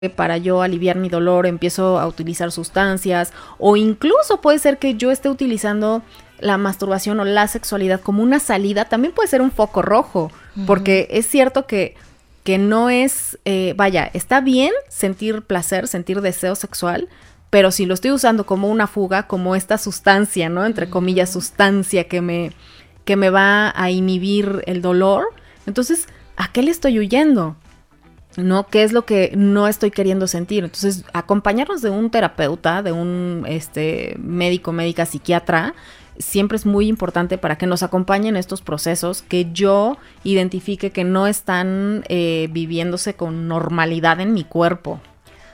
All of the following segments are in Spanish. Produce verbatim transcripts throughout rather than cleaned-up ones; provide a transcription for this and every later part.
para yo aliviar mi dolor empiezo a utilizar sustancias, o incluso puede ser que yo esté utilizando la masturbación o la sexualidad como una salida, también puede ser un foco rojo, uh-huh. porque es cierto que, que no es, eh, vaya, está bien sentir placer, sentir deseo sexual, pero si lo estoy usando como una fuga, como esta sustancia, ¿no? Entre uh-huh. comillas, sustancia que me, que me va a inhibir el dolor, entonces, ¿a qué le estoy huyendo? ¿No? ¿Qué es lo que no estoy queriendo sentir? Entonces, acompañarnos de un terapeuta, de un este, médico, médica, psiquiatra, siempre es muy importante para que nos acompañen estos procesos, que yo identifique que no están eh, viviéndose con normalidad en mi cuerpo.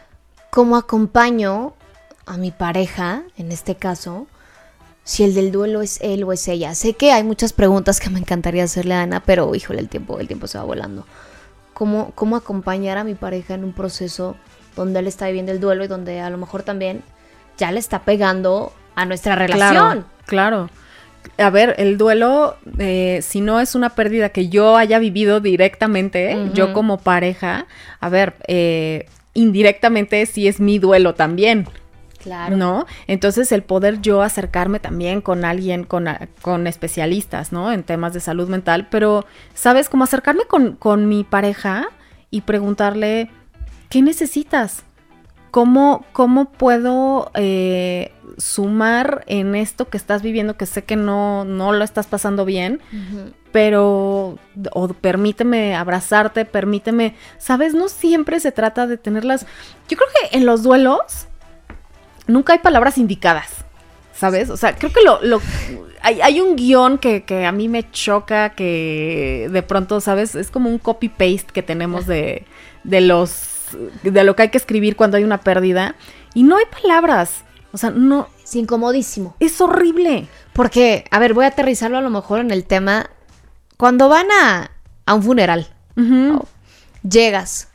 ¿Cómo acompaño a mi pareja, en este caso, si el del duelo es él o es ella? Sé que hay muchas preguntas que me encantaría hacerle a Ana, pero híjole, el tiempo, el tiempo se va volando. Cómo, cómo acompañar a mi pareja en un proceso donde él está viviendo el duelo y donde a lo mejor también ya le está pegando a nuestra relación. Claro, claro. A ver, el duelo, eh, si no es una pérdida que yo haya vivido directamente, uh-huh. yo como pareja, a ver, eh, indirectamente sí es mi duelo también. Claro. ¿No? Entonces el poder yo acercarme también con alguien, con, con especialistas, ¿no? En temas de salud mental, pero, ¿sabes? Como acercarme con, con mi pareja y preguntarle, ¿qué necesitas? ¿Cómo, cómo puedo eh, sumar en esto que estás viviendo, que sé que no, no lo estás pasando bien, uh-huh. pero, o permíteme abrazarte, permíteme, ¿sabes? No siempre se trata de tenerlas. Yo creo que en los duelos nunca hay palabras indicadas, ¿sabes? O sea, creo que lo, lo hay, hay un guión que, que a mí me choca, que de pronto, ¿sabes? Es como un copy-paste que tenemos de, de los de lo que hay que escribir cuando hay una pérdida, y no hay palabras. O sea, no. Es incomodísimo. Es horrible. Porque, a ver, voy a aterrizarlo a lo mejor en el tema. Cuando van a, a un funeral, uh-huh. oh, llegas,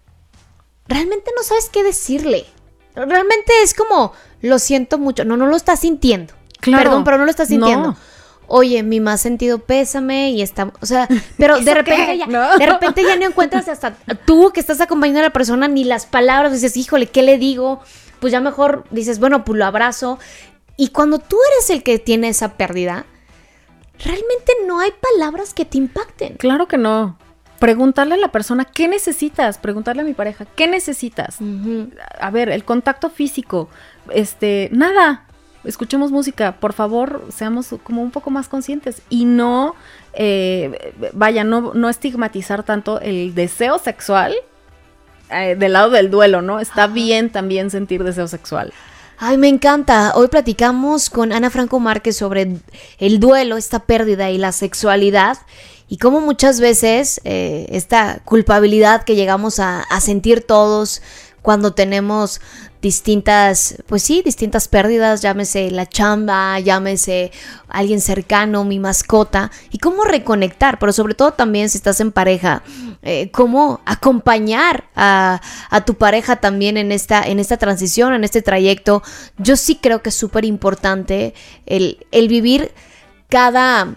realmente no sabes qué decirle. Realmente es como, lo siento mucho. No, no lo estás sintiendo. Claro. Perdón, pero no lo estás sintiendo. No. Oye, mi más sentido pésame y está, o sea, pero de repente ya, no. de repente ya no encuentras hasta tú que estás acompañando a la persona ni las palabras, dices, híjole, ¿qué le digo? Pues ya mejor dices, bueno, pues lo abrazo. Y cuando tú eres el que tiene esa pérdida, realmente no hay palabras que te impacten. Claro que no. Preguntarle a la persona, ¿qué necesitas? Preguntarle a mi pareja, ¿qué necesitas? Uh-huh. A ver, el contacto físico, este, nada. Escuchemos música, por favor, seamos como un poco más conscientes y no, eh, vaya, no, no estigmatizar tanto el deseo sexual eh, del lado del duelo, ¿no? Está bien también sentir deseo sexual. Ay, me encanta. Hoy platicamos con Ana Franco Márquez sobre el duelo, esta pérdida y la sexualidad, y cómo muchas veces eh, esta culpabilidad que llegamos a, a sentir todos cuando tenemos distintas, pues sí, distintas pérdidas, llámese la chamba, llámese alguien cercano, mi mascota, y cómo reconectar, pero sobre todo también si estás en pareja, eh, cómo acompañar a, a tu pareja también en esta, en esta transición, en este trayecto. Yo sí creo que es súper importante el, el vivir cada,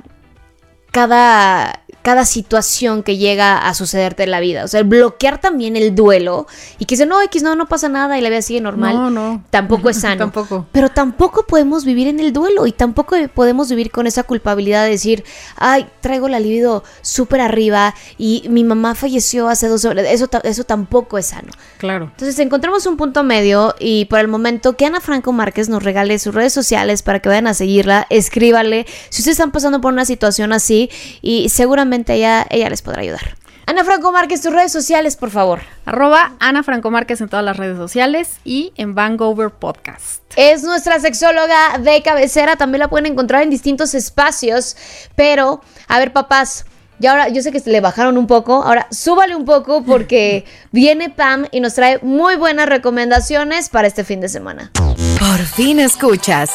cada... cada situación que llega a sucederte en la vida. O sea, el bloquear también el duelo y que dice, no, X, no, no pasa nada y la vida sigue normal. No, no. Tampoco es sano. Tampoco. Pero tampoco podemos vivir en el duelo y tampoco podemos vivir con esa culpabilidad de decir, ay, traigo la libido súper arriba y mi mamá falleció hace dos horas. Eso, eso tampoco es sano. Claro. Entonces encontramos un punto medio y por el momento que Ana Franco Márquez nos regale sus redes sociales para que vayan a seguirla, escríbale si ustedes están pasando por una situación así y seguramente Ella, ella les podrá ayudar. Ana Franco Márquez, tus redes sociales, por favor. Arroba Ana Franco Márquez en todas las redes sociales y en Vangover Podcast. Es nuestra sexóloga de cabecera, también la pueden encontrar en distintos espacios, pero, a ver, papás, ya ahora, yo sé que le bajaron un poco, ahora súbale un poco porque viene Pam y nos trae muy buenas recomendaciones para este fin de semana. Por fin escuchas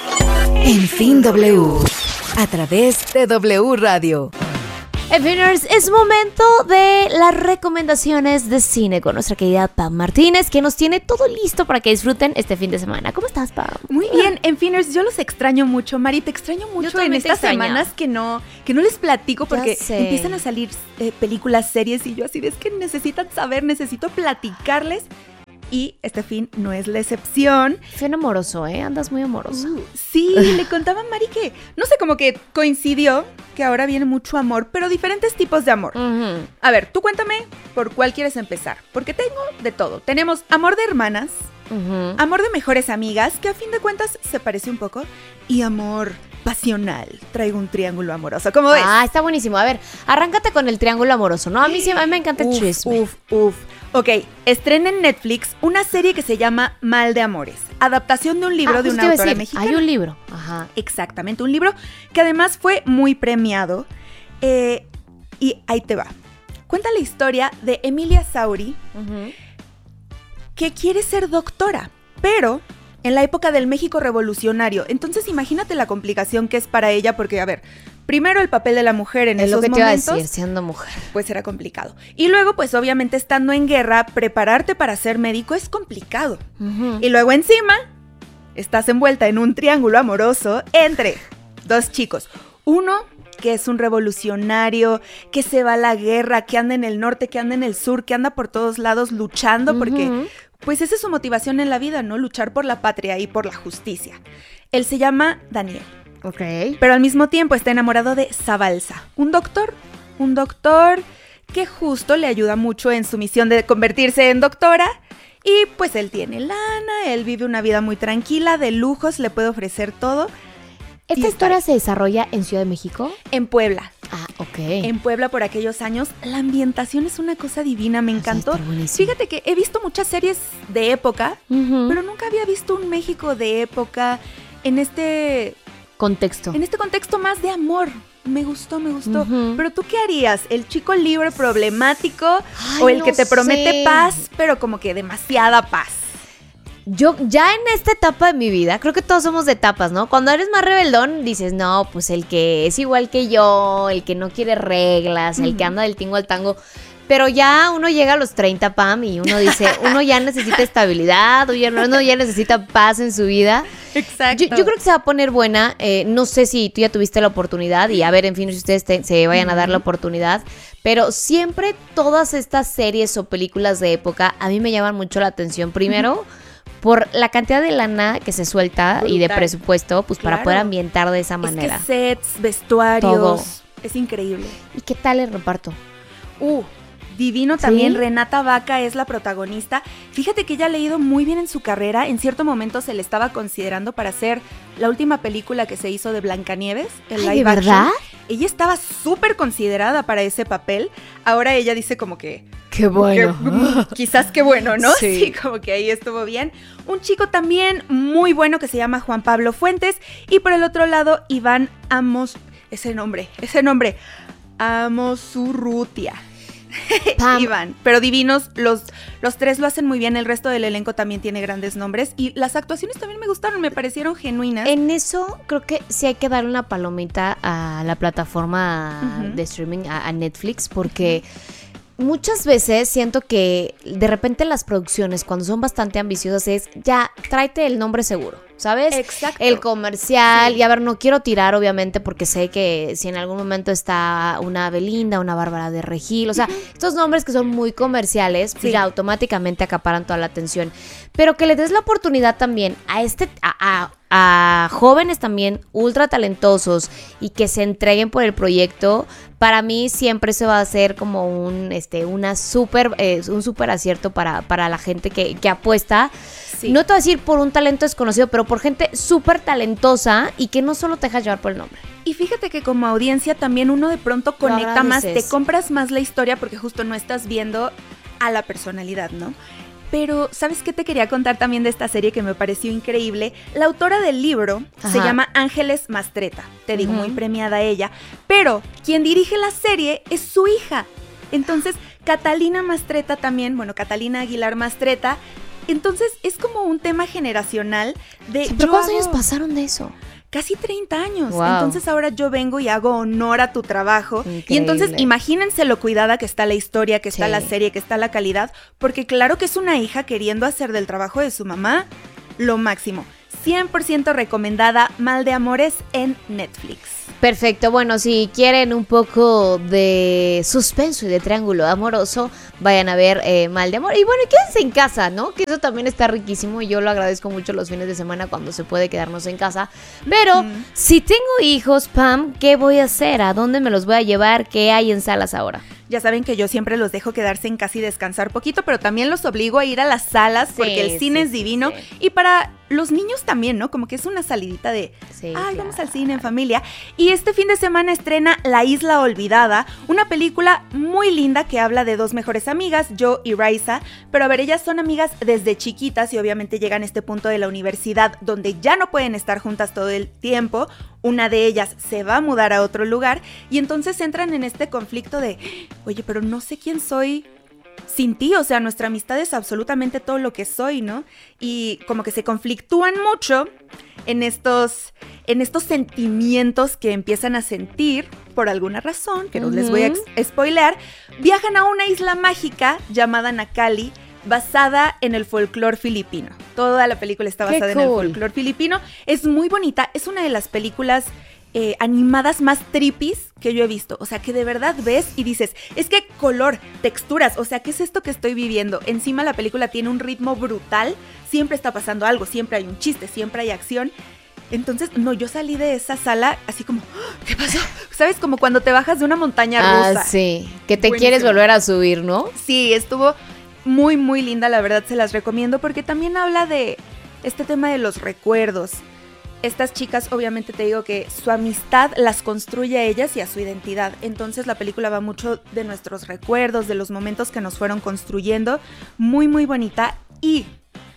En Fin W a través de W Radio. Enfiners, es momento de las recomendaciones de cine con nuestra querida Pam Martínez, que nos tiene todo listo para que disfruten este fin de semana. ¿Cómo estás, Pam? Muy bien, Enfiners, yo los extraño mucho. Mari, te extraño mucho en estas semanas que no, que no les platico porque empiezan a salir eh, películas, series y yo así de, es que necesitan saber, necesito platicarles y este fin no es la excepción. Fin amoroso, ¿eh? Andas muy amorosa. Uh, sí, le contaba a Mari que, no sé, como que coincidió que ahora viene mucho amor, pero diferentes tipos de amor. Uh-huh. A ver, tú cuéntame por cuál quieres empezar, porque tengo de todo. Tenemos amor de hermanas, uh-huh. amor de mejores amigas, que a fin de cuentas se parece un poco, y amor pasional. Traigo un triángulo amoroso, ¿cómo ves? Ah, está buenísimo. A ver, arráncate con el triángulo amoroso, ¿no? A mí sí, a mí me encanta el uf, chisme. Uf, uf. Ok, estrena en Netflix una serie que se llama Mal de Amores, adaptación de un libro ah, de pues una te iba a autora decir, mexicana. Hay un libro. Ajá. Exactamente, un libro que además fue muy premiado. Eh, y ahí te va. Cuenta la historia de Emilia Sauri, uh-huh. que quiere ser doctora, pero en la época del México revolucionario. Entonces imagínate la complicación que es para ella, porque, a ver, primero el papel de la mujer en es esos lo que momentos, te iba a decir, siendo mujer, pues era complicado. Y luego, pues obviamente estando en guerra, prepararte para ser médico es complicado. Uh-huh. Y luego encima, estás envuelta en un triángulo amoroso entre dos chicos. Uno que es un revolucionario, que se va a la guerra, que anda en el norte, que anda en el sur, que anda por todos lados luchando, uh-huh. porque pues esa es su motivación en la vida, ¿no? Luchar por la patria y por la justicia. Él se llama Daniel. Ok. Pero al mismo tiempo está enamorado de Zabalza, un doctor, un doctor que justo le ayuda mucho en su misión de convertirse en doctora. Y pues él tiene lana, él vive una vida muy tranquila, de lujos, le puede ofrecer todo. ¿Esta historia se desarrolla en Ciudad de México? En Puebla. Ah, ok. En Puebla por aquellos años. La ambientación es una cosa divina, me encantó. Fíjate que he visto muchas series de época, uh-huh. pero nunca había visto un México de época en este... contexto. En este contexto más de amor. Me gustó, me gustó. Uh-huh. Pero ¿tú qué harías? ¿El chico libre problemático Ay, o el no que te promete sé. paz, pero como que demasiada paz? Yo ya en esta etapa de mi vida, creo que todos somos de etapas, ¿no? Cuando eres más rebeldón, dices, no, pues el que es igual que yo, el que no quiere reglas, uh-huh. el que anda del tingo al tango. Pero ya uno llega a los treinta, Pam, y uno dice, uno ya necesita estabilidad, uno ya necesita paz en su vida. Exacto. Yo, yo creo que se va a poner buena. Eh, no sé si tú ya tuviste la oportunidad, y a ver, en fin, si ustedes te, se vayan a dar la oportunidad. Pero siempre todas estas series o películas de época a mí me llaman mucho la atención. Primero, por la cantidad de lana que se suelta Brutal. Y de presupuesto, pues claro. para poder ambientar de esa manera. Es que sets, vestuarios, todo. Es increíble. ¿Y qué tal el reparto? Uh, divino también. ¿Sí? Renata Vaca es la protagonista. Fíjate que ella ha leído muy bien en su carrera. En cierto momento se le estaba considerando para hacer la última película que se hizo de Blancanieves, el Ay, live ¿de action. verdad? Ella estaba súper considerada para ese papel. Ahora ella dice como que... Qué bueno. Que, quizás qué bueno, ¿no? Sí. Sí, como que ahí estuvo bien. Un chico también muy bueno que se llama Juan Pablo Fuentes. Y por el otro lado, Iván Amos... Ese nombre, ese nombre. Amosurrutia. Iván, pero divinos, los, los tres lo hacen muy bien, el resto del elenco también tiene grandes nombres y las actuaciones también me gustaron, me parecieron genuinas. En eso creo que sí hay que darle una palomita a la plataforma uh-huh. de streaming, a, a Netflix, porque muchas veces siento que de repente las producciones cuando son bastante ambiciosas es ya, tráete el nombre seguro, ¿sabes? Exacto. El comercial, sí. y a ver, no quiero tirar obviamente porque sé que si en algún momento está una Belinda, una Bárbara de Regil, o sea, uh-huh. estos nombres que son muy comerciales, pues sí. ya automáticamente acaparan toda la atención, pero que le des la oportunidad también a este, a, a a jóvenes también ultra talentosos y que se entreguen por el proyecto, para mí siempre se va a hacer como un este una super eh, un súper acierto para, para la gente que, que apuesta. Sí. No te voy a decir por un talento desconocido, pero por gente súper talentosa y que no solo te dejas llevar por el nombre. Y fíjate que como audiencia también uno de pronto conecta más, te compras más la historia porque justo no estás viendo a la personalidad, ¿no? Pero, ¿sabes qué te quería contar también de esta serie que me pareció increíble? La autora del libro Ajá. se llama Ángeles Mastretta, te digo, uh-huh. muy premiada ella, pero quien dirige la serie es su hija. Entonces, Catalina Mastretta también, bueno, Catalina Aguilar Mastretta, entonces es como un tema generacional de... Sí, ¿pero cuántos hago... años pasaron de eso? Casi treinta años. Wow. Entonces ahora yo vengo y hago honor a tu trabajo. Increíble. Y entonces imagínense lo cuidada que está la historia, que está sí. la serie, que está la calidad. Porque claro que es una hija queriendo hacer del trabajo de su mamá lo máximo. cien por ciento recomendada, Mal de Amores en Netflix. Perfecto, bueno, si quieren un poco de suspenso y de triángulo amoroso, vayan a ver eh, Mal de Amor. Y bueno, quédense en casa, ¿no? Que eso también está riquísimo y yo lo agradezco mucho los fines de semana cuando se puede quedarnos en casa. Pero mm. si tengo hijos, Pam, ¿qué voy a hacer? ¿A dónde me los voy a llevar? ¿Qué hay en salas ahora? Ya saben que yo siempre los dejo quedarse en casa y descansar poquito, pero también los obligo a ir a las salas porque sí, el cine sí, es divino. Sí. Y para los niños también, ¿no? Como que es una salidita de, sí, ay, claro. vamos al cine en familia. Y este fin de semana estrena La Isla Olvidada, una película muy linda que habla de dos mejores amigas, Jo y Raisa. Pero a ver, ellas son amigas desde chiquitas y obviamente llegan a este punto de la universidad donde ya no pueden estar juntas todo el tiempo. Una de ellas se va a mudar a otro lugar y entonces entran en este conflicto de, oye, pero no sé quién soy sin ti, o sea, nuestra amistad es absolutamente todo lo que soy, ¿no? Y como que se conflictúan mucho en estos, en estos sentimientos que empiezan a sentir por alguna razón, que no uh-huh. les voy a ex- spoilear, viajan a una isla mágica llamada Nakali, basada en el folclore filipino. Toda la película está basada cool. en el folclore filipino. Es muy bonita, es una de las películas eh, animadas más trippies que yo he visto. O sea, que de verdad ves y dices, es que color, texturas, o sea, ¿qué es esto que estoy viviendo? Encima la película tiene un ritmo brutal, siempre está pasando algo, siempre hay un chiste, siempre hay acción. Entonces, no, yo salí de esa sala así como, ¿qué pasó? ¿Sabes? Como cuando te bajas de una montaña rusa. Ah, sí, que te Buenísimo. Quieres volver a subir, ¿no? Sí, estuvo muy, muy linda, la verdad se las recomiendo porque también habla de este tema de los recuerdos. Estas chicas, obviamente te digo que su amistad las construye a ellas y a su identidad. Entonces la película va mucho de nuestros recuerdos, de los momentos que nos fueron construyendo. Muy, muy bonita. Y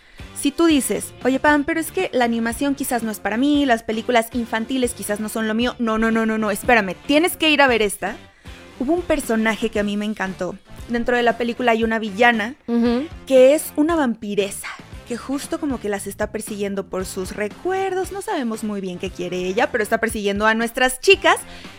si tú dices, oye Pam, pero es que la animación quizás no es para mí, las películas infantiles quizás no son lo mío. No, no, no, no, no, espérame, tienes que ir a ver esta. Hubo un personaje que a mí me encantó. Dentro de la película hay una villana uh-huh. que es una vampiresa, que justo como que las está persiguiendo por sus recuerdos. No sabemos muy bien qué quiere ella, pero está persiguiendo a nuestras chicas.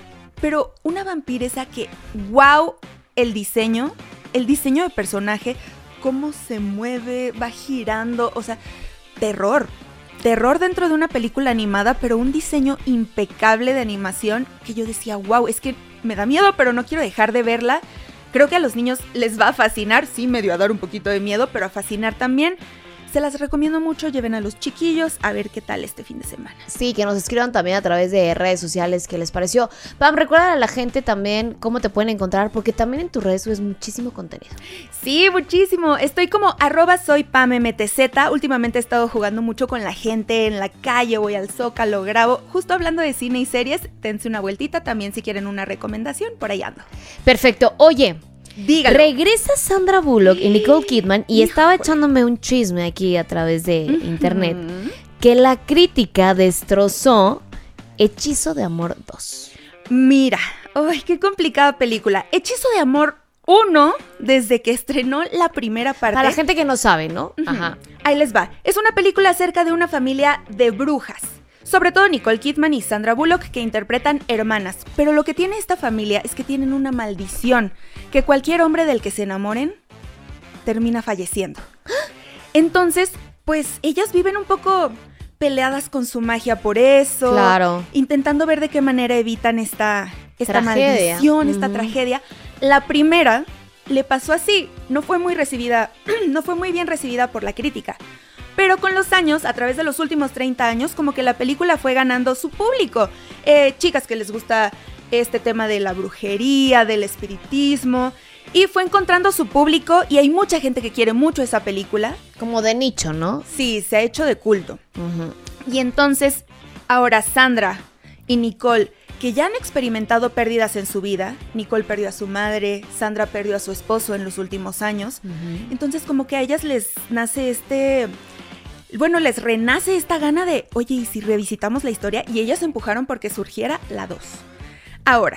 Pero una vampiresa que, wow, el diseño, el diseño de personaje, cómo se mueve, va girando, o sea, terror. Terror dentro de una película animada, pero un diseño impecable de animación que yo decía, wow, es que me da miedo, pero no quiero dejar de verla. Creo que a los niños les va a fascinar, sí, medio a dar un poquito de miedo, pero a fascinar también. Se las recomiendo mucho, lleven a los chiquillos a ver qué tal este fin de semana. Sí, que nos escriban también a través de redes sociales qué les pareció. Pam, recuerda a la gente también cómo te pueden encontrar, porque también en tus redes subes muchísimo contenido. Sí, muchísimo. Estoy como arroba soy PamMTZ. Últimamente he estado jugando mucho con la gente en la calle, voy al Zócalo, grabo. Justo hablando de cine y series, dense una vueltita también si quieren una recomendación, por ahí ando. Perfecto. Oye, dígalo. Regresa Sandra Bullock y Nicole Kidman y Híjole. estaba echándome un chisme aquí a través de uh-huh. internet que la crítica destrozó Hechizo de Amor dos. Mira, ay, qué complicada película. Hechizo de Amor uno, desde que estrenó la primera parte. Para la gente que no sabe, ¿no? Uh-huh. Ajá. Ahí les va. Es una película acerca de una familia de brujas. Sobre todo Nicole Kidman y Sandra Bullock, que interpretan hermanas. Pero lo que tiene esta familia es que tienen una maldición, que cualquier hombre del que se enamoren termina falleciendo. Entonces, pues ellas viven un poco peleadas con su magia por eso. Claro. Intentando ver de qué manera evitan esta, esta tragedia. maldición, Uh-huh. esta tragedia. La primera le pasó así. No fue muy recibida, no fue muy bien recibida por la crítica. Pero con los años, a través de los últimos treinta años, como que la película fue ganando su público. Eh, chicas que les gusta este tema de la brujería, del espiritismo, y fue encontrando su público y hay mucha gente que quiere mucho esa película. Como de nicho, ¿no? Sí, se ha hecho de culto. Uh-huh. Y entonces, ahora Sandra y Nicole, que ya han experimentado pérdidas en su vida, Nicole perdió a su madre, Sandra perdió a su esposo en los últimos años, uh-huh. entonces como que a ellas les nace este... Bueno, les renace esta gana de, oye, ¿y si revisitamos la historia? Y ellas empujaron porque surgiera la dos. Ahora,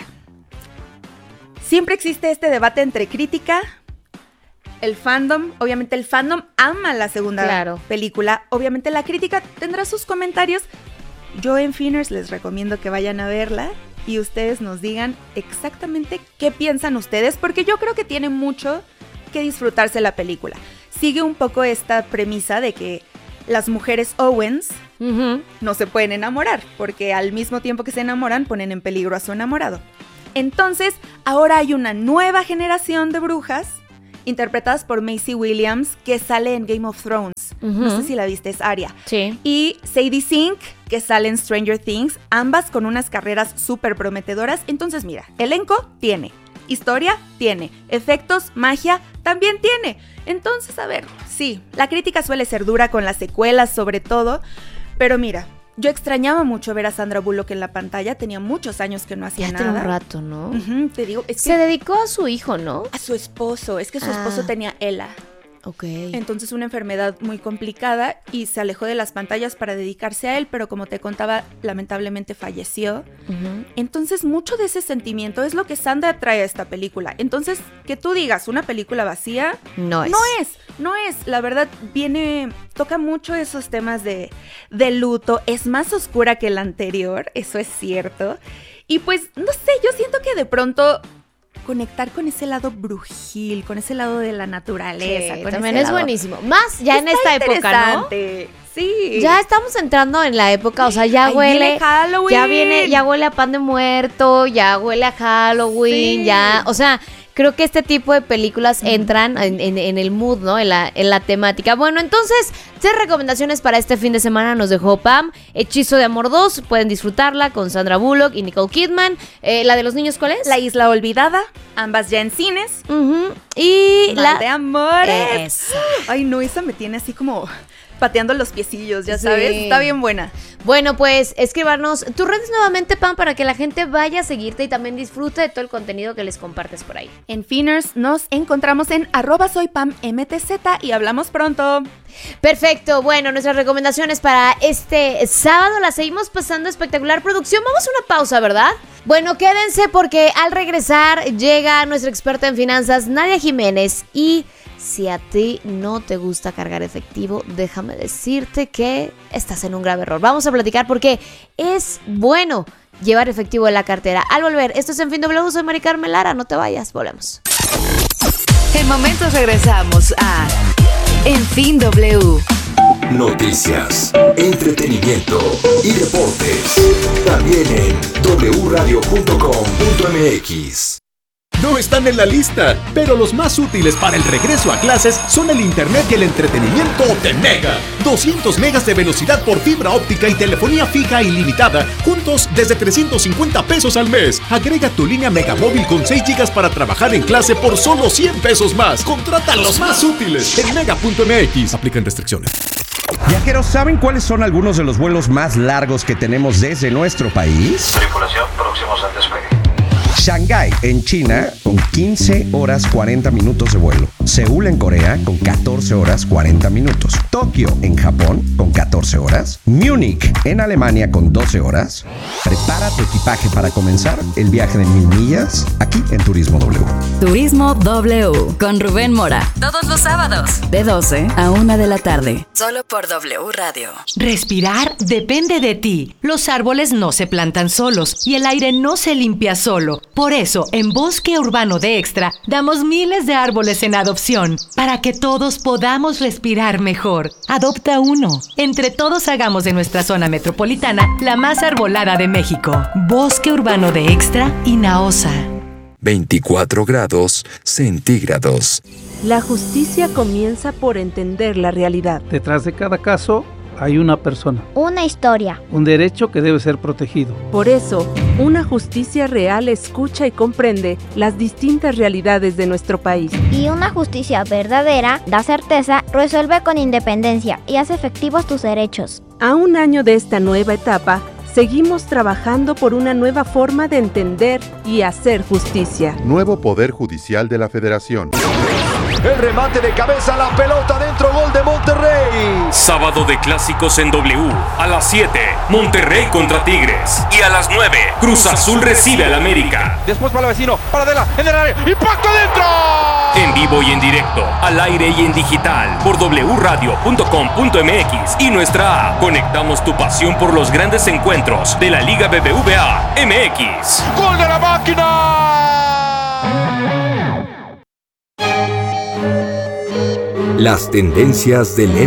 siempre existe este debate entre crítica, el fandom. Obviamente el fandom ama la segunda claro. película. Obviamente la crítica tendrá sus comentarios. Yo en Finners les recomiendo que vayan a verla y ustedes nos digan exactamente qué piensan ustedes, porque yo creo que tiene mucho que disfrutarse la película. Sigue un poco esta premisa de que las mujeres Owens Uh-huh. no se pueden enamorar, porque al mismo tiempo que se enamoran ponen en peligro a su enamorado. Entonces, ahora hay una nueva generación de brujas interpretadas por Maisie Williams, que sale en Game of Thrones. Uh-huh. No sé si la viste, es Arya. Sí. Y Sadie Sink, que sale en Stranger Things, ambas con unas carreras súper prometedoras. Entonces, mira, elenco tiene, historia tiene, efectos, magia también tiene. Entonces, a ver, sí, la crítica suele ser dura con las secuelas sobre todo, pero mira, yo extrañaba mucho ver a Sandra Bullock en la pantalla, tenía muchos años que no hacía Ya nada. tiene un rato, ¿no? Uh-huh, te digo, es que Se dedicó a su hijo, ¿no? a su esposo, es que su Ah. esposo tenía ELA. Ok. Entonces una enfermedad muy complicada y se alejó de las pantallas para dedicarse a él, pero como te contaba, lamentablemente falleció. Uh-huh. Entonces mucho de ese sentimiento es lo que Sandra trae a esta película. Entonces, que tú digas una película vacía, No es. no es, no es. La verdad, viene, toca mucho esos temas de, de luto, es más oscura que la anterior, eso es cierto. Y pues, no sé, yo siento que de pronto conectar con ese lado brujil, con ese lado de la naturaleza. Sí, con también ese es lado- buenísimo. Más ya en Está esta época, ¿no? interesante. Sí. Ya estamos entrando en la época, o sea, ya Ahí huele, viene Halloween. ya viene, ya huele a pan de muerto, ya huele a Halloween, Sí. ya, o sea, creo que este tipo de películas entran en, en- en el mood, ¿no? En la, en la temática. Bueno, entonces, tres recomendaciones para este fin de semana nos dejó Pam. Hechizo de Amor dos, pueden disfrutarla con Sandra Bullock y Nicole Kidman. Eh, ¿La de los niños cuál es? La Isla Olvidada, ambas ya en cines. Ujú. Y Mal la... de Amores. Esa. Ay, no, esa me tiene así como pateando los piecillos, ya Sí. sabes. Está bien buena. Bueno, pues escríbanos tus redes nuevamente, Pam, para que la gente vaya a seguirte y también disfrute de todo el contenido que les compartes por ahí. En Finners nos encontramos en arroba soy Pam M T Z y hablamos pronto. Perfecto, bueno, nuestras recomendaciones para este sábado las seguimos pasando espectacular. Producción, vamos a una pausa, ¿verdad? Bueno, quédense porque al regresar llega nuestra experta en finanzas, Nadia Jiménez, y si a ti no te gusta cargar efectivo, déjame decirte que estás en un grave error. Vamos a platicar porque es bueno llevar efectivo en la cartera. Al volver, esto es En Fin W, soy Mari Carmen Lara, no te vayas, volvemos. En momentos regresamos a En Fin W. Noticias, entretenimiento y deportes. También en doble u radio punto com punto m x. No están en la lista, pero los más útiles para el regreso a clases son el internet y el entretenimiento de Mega. doscientos megas de velocidad por fibra óptica y telefonía fija ilimitada, juntos desde trescientos cincuenta pesos al mes. Agrega tu línea Megamóvil con seis gigas para trabajar en clase por solo cien pesos más. Contrata los más útiles en mega punto m x. Aplican restricciones. Viajeros, ¿saben cuáles son algunos de los vuelos más largos que tenemos desde nuestro país? Tripulación, próximos al despegue. Shanghái, en China, con quince horas cuarenta minutos de vuelo. Seúl, en Corea, con catorce horas cuarenta minutos. Tokio, en Japón, con catorce horas. Múnich, en Alemania, con doce horas. Prepara tu equipaje para comenzar el viaje de mil millas aquí en Turismo W. Turismo W con Rubén Mora. Todos los sábados de doce a una de la tarde. Solo por W Radio. Respirar depende de ti. Los árboles no se plantan solos y el aire no se limpia solo. Por eso, en Bosque Urbano de Extra, damos miles de árboles en adopción para que todos podamos respirar mejor. Adopta uno. Entre todos hagamos de nuestra zona metropolitana la más arbolada de México. Bosque Urbano de Extra y Naosa. veinticuatro grados centígrados. La justicia comienza por entender la realidad. Detrás de cada caso hay una persona, una historia, un derecho que debe ser protegido. Por eso, una justicia real escucha y comprende las distintas realidades de nuestro país. Y una justicia verdadera da certeza, resuelve con independencia y hace efectivos tus derechos. A un año de esta nueva etapa, seguimos trabajando por una nueva forma de entender y hacer justicia. Nuevo Poder Judicial de la Federación. El remate de cabeza, la pelota dentro, gol de Monterrey. Sábado de clásicos en W. A las siete, Monterrey contra Tigres. Y a las nueve, Cruz Azul recibe al América. Después para el vecino, para Adela, en el área, impacto dentro. En vivo y en directo, al aire y en digital, por doble u radio punto com punto m x y nuestra app. Conectamos tu pasión por los grandes encuentros de la Liga B B V A M X. ¡Gol de la máquina! Las tendencias del